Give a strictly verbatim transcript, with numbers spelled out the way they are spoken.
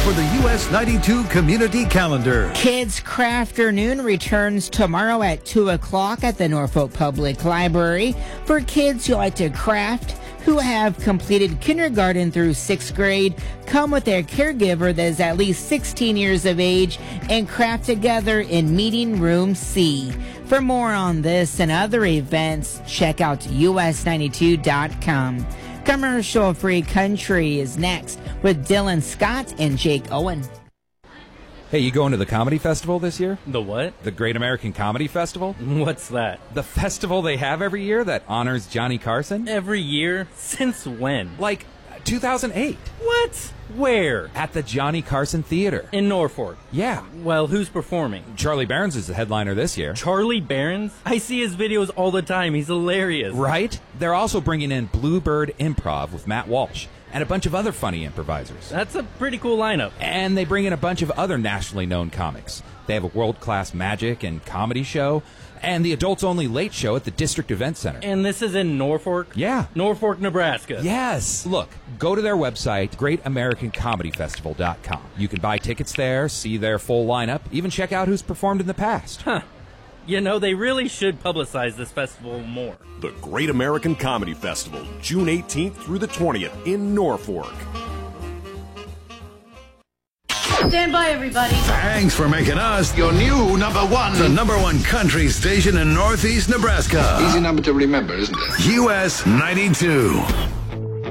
for the U S ninety-two Community Calendar. Kids Crafternoon returns tomorrow at two o'clock at the Norfolk Public Library for kids who like to craft, who have completed kindergarten through sixth grade. Come with their caregiver that is at least sixteen years of age and craft together in Meeting Room C. For more on this and other events, check out U S ninety-two dot com. Commercial-free country is next with Dylan Scott and Jake Owen. Hey, you going to the comedy festival this year? The what? The Great American Comedy Festival? What's that? The festival they have every year that honors Johnny Carson? Every year? Since when? Like two thousand eight. What? Where? At the Johnny Carson Theater. In Norfolk? Yeah. Well, who's performing? Charlie Barons is the headliner this year. Charlie Barons? I see his videos all the time. He's hilarious. Right? They're also bringing in Bluebird Improv with Matt Walsh and a bunch of other funny improvisers. That's a pretty cool lineup. And they bring in a bunch of other nationally known comics. They have a world-class magic and comedy show, and the adults-only late show at the District Event Center. And this is in Norfolk? Yeah. Norfolk, Nebraska. Yes. Look, go to their website, great american comedy festival dot com. You can buy tickets there, see their full lineup, even check out who's performed in the past. Huh. You know, they really should publicize this festival more. The Great American Comedy Festival, June eighteenth through the twentieth in Norfolk. Stand by, everybody. Thanks for making us your new number one. The number one country station in Northeast Nebraska. Easy number to remember, isn't it? U S ninety-two.